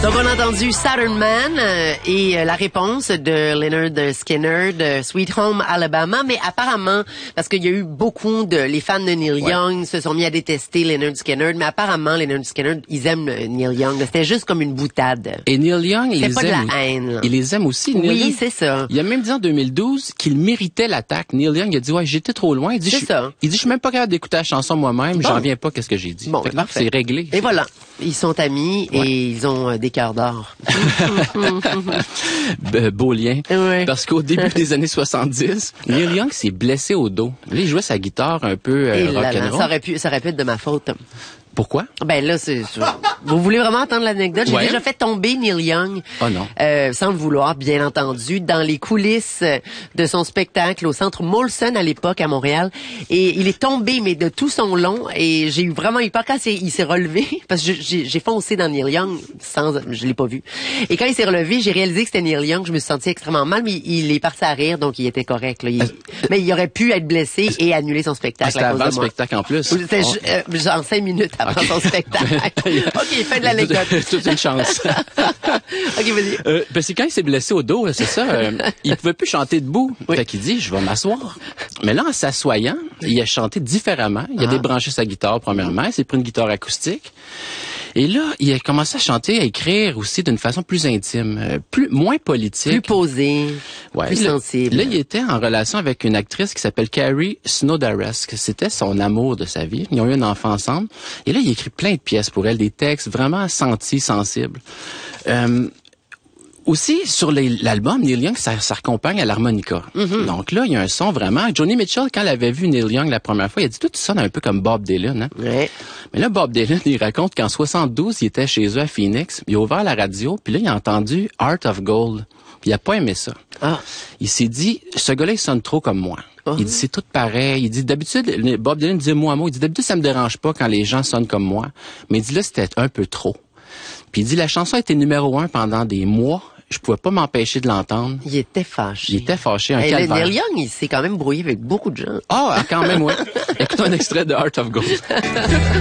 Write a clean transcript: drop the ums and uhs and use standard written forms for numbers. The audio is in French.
Donc, on a entendu Saturn Man et la réponse de Lynyrd Skynyrd de Sweet Home Alabama, mais apparemment, parce qu'il y a eu beaucoup les fans de Neil Young se sont mis à détester Lynyrd Skynyrd, mais apparemment, Lynyrd Skynyrd, ils aiment Neil Young. C'était juste comme une boutade. Et Neil Young, il les pas aime. De la haine. Il les aime aussi. Neil oui, Young, c'est ça. Il a même dit en 2012 qu'il méritait l'attaque. Neil Young, il a dit, ouais, j'étais trop loin. Il dit, je suis même pas capable d'écouter la chanson moi-même. J'en reviens pas qu'est-ce que j'ai dit. Bon, c'est réglé. Et voilà. Ils sont amis et ils ont des cœurs d'or. Beau lien. Ouais. Parce qu'au début des années 70, Neil Young s'est blessé au dos. Là, il jouait sa guitare un peu rock'n'roll. Ça aurait pu être de ma faute. Pourquoi? Ben là, vous voulez vraiment entendre l'anecdote? J'ai Ouais. déjà fait tomber Neil Young. Oh non. Sans le vouloir, bien entendu, dans les coulisses de son spectacle au centre Molson à l'époque à Montréal. Et il est tombé, mais de tout son long. Et j'ai vraiment eu peur quand il s'est relevé, parce que j'ai foncé dans Neil Young je l'ai pas vu. Et quand il s'est relevé, j'ai réalisé que c'était Neil Young. Je me suis senti extrêmement mal, mais il est parti à rire, donc il était correct. Là. Mais il aurait pu être blessé et annuler son spectacle. C'était avant le spectacle en plus. C'était en 5 minutes avant son spectacle. OK, fin de l'anecdote. Toute une chance. OK, vas-y. C'est quand il s'est blessé au dos, là, c'est ça. Il pouvait plus chanter debout. Oui. Fait qu'il dit, je vais m'asseoir. Mais là, en s'assoyant, il a chanté différemment. Il a débranché sa guitare, premièrement. Il s'est pris une guitare acoustique. Et là, il a commencé à chanter, à écrire aussi d'une façon plus intime, moins politique. Plus posée, plus sensible. Là, il était en relation avec une actrice qui s'appelle Carrie Snowdaresk. C'était son amour de sa vie. Ils ont eu un enfant ensemble. Et là, il a écrit plein de pièces pour elle, des textes vraiment sentis, sensibles. Aussi, sur l'album, Neil Young, ça accompagne à l'harmonica. Mm-hmm. Donc là, il y a un son vraiment... Johnny Mitchell, quand il avait vu Neil Young la première fois, il a dit, tout sonne un peu comme Bob Dylan. Hein? Ouais. Mais là, Bob Dylan, il raconte qu'en 72, il était chez eux à Phoenix, il a ouvert la radio, puis là, il a entendu Art of Gold. Puis il a pas aimé ça. Il s'est dit, ce gars-là, il sonne trop comme moi. Il dit, c'est tout pareil. Il dit, d'habitude, Bob Dylan disait mot à mot, il dit, d'habitude, ça me dérange pas quand les gens sonnent comme moi. Mais il dit, là, c'était un peu trop. Puis il dit, la chanson a été numéro 1 pendant des mois. Je pouvais pas m'empêcher de l'entendre. Il était fâché. Il était fâché, un calvaire. Neil Young, il s'est quand même brouillé avec beaucoup de gens. Ah, quand même, oui. Écoutons un extrait de Art of Gold.